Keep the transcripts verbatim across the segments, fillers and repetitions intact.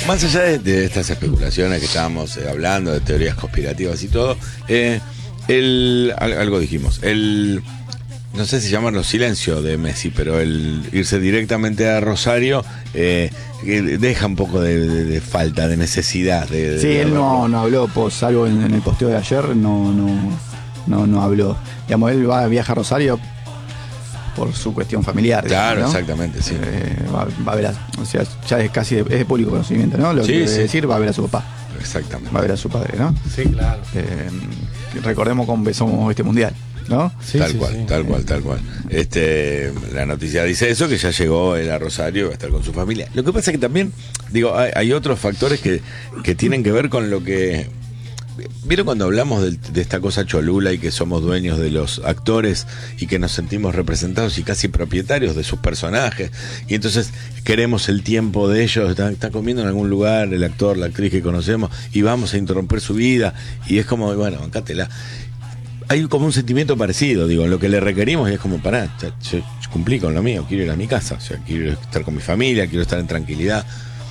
más allá de, de estas especulaciones que estábamos eh, hablando, de teorías conspirativas y todo, eh, el, algo dijimos, el, no sé si llamarlo silencio de Messi, pero el irse directamente a Rosario eh, deja un poco de, de, de falta, de necesidad. De, de, sí, de él no, no habló, pues, salvo en, en el posteo de ayer, no, no, no, no habló. Digamos, él va, viaja a Rosario por su cuestión familiar. Claro, digamos, ¿no? exactamente, sí. Eh, va, va a ver a, o sea, ya es casi de, es de público conocimiento, ¿no? Lo sí, que sí. quiere decir, va a ver a su papá. Exactamente. Va a ver a su padre, ¿no? Sí, claro. Eh, recordemos cómo empezamos este mundial, ¿no? Sí, tal sí, cual, sí. tal cual, tal cual. Este, la noticia dice eso, que ya llegó él a Rosario y va a estar con su familia. Lo que pasa es que también, digo, hay, hay otros factores que, que tienen que ver con lo que... ¿Vieron cuando hablamos de, de esta cosa cholula y que somos dueños de los actores y que nos sentimos representados y casi propietarios de sus personajes? Y entonces queremos el tiempo de ellos, está, está comiendo en algún lugar el actor, la actriz que conocemos y vamos a interrumpir su vida y es como, bueno, bancátela. Hay como un sentimiento parecido, digo, en lo que le requerimos y es como, pará, yo, yo cumplí con lo mío, quiero ir a mi casa, o sea, quiero estar con mi familia, quiero estar en tranquilidad.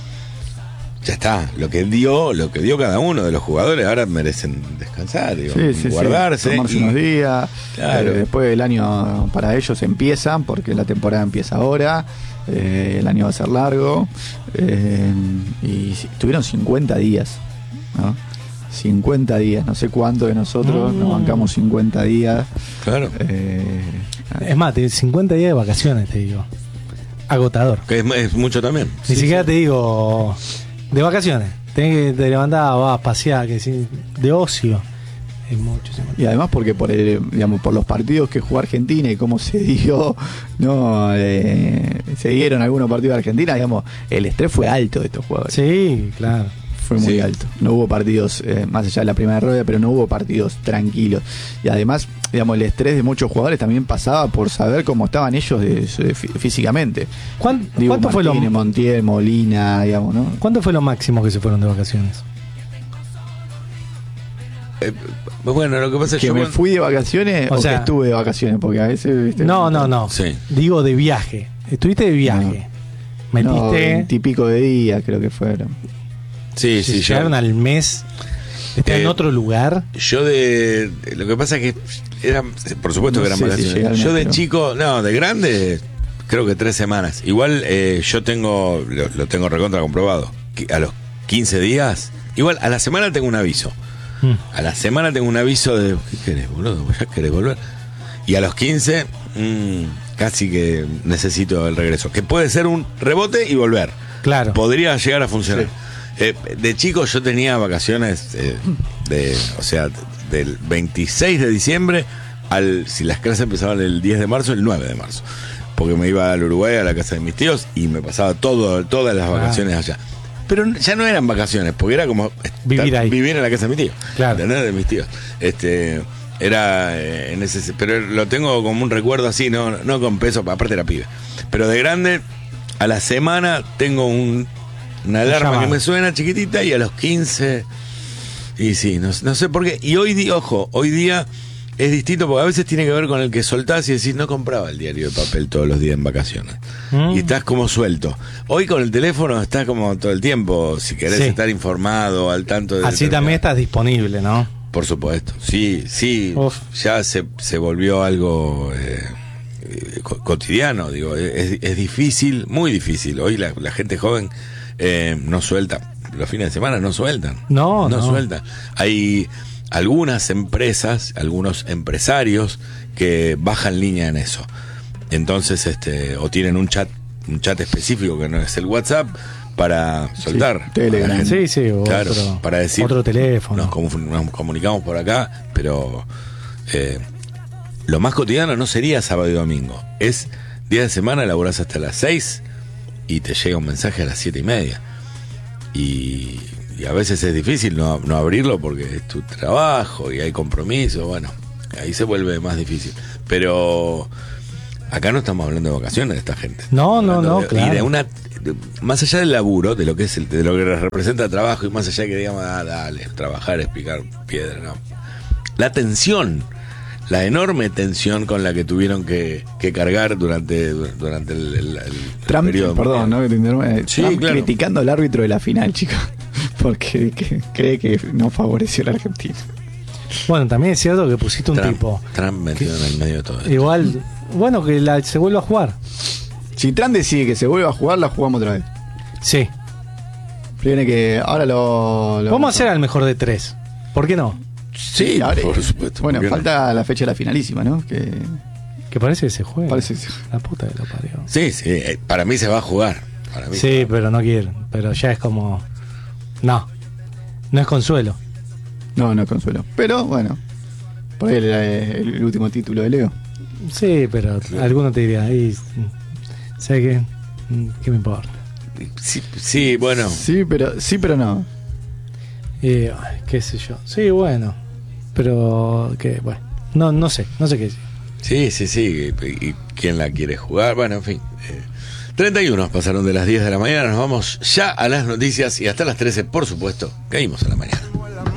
Ya está, lo que dio, lo que dio cada uno de los jugadores ahora merecen descansar, digo, Sí, sí, guardarse. sí. Tomarse y, unos días. claro. Eh, después el año para ellos empieza, porque la temporada empieza ahora. Eh, el año va a ser largo. Eh, y tuvieron cincuenta días, ¿no? cincuenta días, no sé cuánto de nosotros Mm. nos bancamos cincuenta días. Claro. Eh, Es más, te- cincuenta días de vacaciones, te digo. Agotador. Que es, es mucho también. Ni Sí, siquiera sí. te digo de vacaciones. Tenés que te levantás, vas a pasear, que sí, de ocio. Es mucho. sí, mucho. Y además porque por el, digamos, por los partidos que jugó Argentina y cómo se dio, no eh, se dieron algunos partidos de Argentina, digamos, el estrés fue alto de estos jugadores. Sí, claro. Fue muy Sí. alto. No hubo partidos, eh, más allá de la primera rueda, pero no hubo partidos tranquilos. Y además, digamos, el estrés de muchos jugadores también pasaba por saber cómo estaban ellos de, de, fí- físicamente. ¿Cuán- Digo, ¿Cuánto, fue lo, Martínez, Montiel, Molina, digamos, ¿no? ¿Cuánto fue lo máximo que se fueron de vacaciones? Eh, bueno, lo que pasa es Que que me yo... fui de vacaciones O o, sea- que estuve de vacaciones, porque a veces... ¿viste? No, no, no. Sí. Digo de viaje. Estuviste de viaje. No, Metiste. veintipico de días creo que fueron. Sí, se sí, yo... llegaron al mes. Está Eh, en otro lugar. Yo de, de- lo que pasa es que era, por supuesto No que eran sé si vacaciones. llegaron, Yo de pero- chico, no, de grande, creo que tres semanas. Igual eh, yo tengo, lo, lo tengo recontra comprobado. Que a los quince días, igual a la semana tengo un aviso. Mm. A la semana tengo un aviso de ¿qué querés, boludo? ¿Ya querés volver? Y a los quince, mmm, casi que necesito el regreso. Que puede ser un rebote y volver. Claro. Podría llegar a funcionar. Eh, de chico yo tenía vacaciones eh, de, o sea, del veintiséis de diciembre al, si las clases empezaban el diez de marzo, el nueve de marzo. Porque me iba al Uruguay a la casa de mis tíos y me pasaba todo, todas las vacaciones allá. Pero ya no eran vacaciones, porque era como estar- Vivir ahí. vivir en la casa de mi tío. Claro. ¿Entendés? De mis tíos. Este, era eh, en ese, pero lo tengo como un recuerdo así, no, no con peso, aparte era pibe. Pero de grande, a la semana tengo un, una alarma llamado. que me suena chiquitita y a los quince, y sí, no, no sé por qué. Y hoy día, ojo, hoy día es distinto porque a veces tiene que ver con el que soltás y decís, no compraba el diario de papel todos los días en vacaciones. Mm. Y estás como suelto. Hoy con el teléfono estás como todo el tiempo, si querés Sí. estar informado, al tanto de... Así también estás disponible, ¿no? Por supuesto, sí, sí, Uf. ya se, se volvió algo eh, eh, co- cotidiano, digo, es, es difícil, muy difícil. Hoy la, la gente joven eh, no suelta, los fines de semana no sueltan. No, no no. sueltan. Hay algunas empresas, algunos empresarios que bajan línea en eso. Entonces, este, o tienen un chat, un chat específico que no es el WhatsApp, para soltar. Telegram. a la gente. Sí, sí, otro- claro, para decir, otro teléfono. Nos, comu- nos comunicamos por acá, pero eh, lo más cotidiano no sería sábado y domingo. Es día de semana, laburás hasta las seis y te llega un mensaje a las siete y media. Y, y a veces es difícil no, no abrirlo porque es tu trabajo y hay compromiso. Bueno, ahí se vuelve más difícil. Pero acá no estamos hablando de vacaciones de esta gente. No, no, Hablando no, de- claro. Y de una, de- más allá del laburo, de lo que es el, de lo que representa el trabajo, y más allá de que digamos, ah, dale, trabajar es picar piedra, no. La tensión, la enorme tensión con la que tuvieron que, que cargar durante, durante el, el, el Trump, periodo. perdón, ¿no? Que te interrumpa. Sí, Trump claro. criticando al árbitro de la final, chicos. Porque que, cree que no favoreció a la Argentina. Bueno, también es cierto que pusiste un Trump, tipo. Trump metido en el medio de todo esto. Igual, bueno, que la, se vuelva a jugar. Si Trump decide que se vuelva a jugar, la jugamos otra vez. Sí. Viene que ahora lo, lo Vamos a hacer al mejor de tres. ¿Por qué no? Sí, ahora- por supuesto. Bueno, ¿por qué no? falta la fecha de la finalísima, ¿no? Que Que parece que se juega. parece. La puta que lo parió. Sí, sí, eh, para mí se va a jugar. Para mí. Sí, pero no quiero. Pero ya es como. No. No es consuelo. No, no consuelo. Pero bueno, por ahí el, el último título de Leo. Sí, pero alguno te diría. Ahí, ¿sabes qué? ¿Qué me importa? Sí, sí, bueno. Sí, pero sí, pero no. Eh, ay, qué sé yo. Sí, bueno. Pero que, bueno. No, no sé. No sé qué decir. Sí, sí, sí. ¿Y, y quién la quiere jugar? Bueno, en fin. Eh, treinta y uno pasaron de las diez de la mañana. Nos vamos ya a las noticias y hasta las trece, por supuesto. Caímos a la mañana.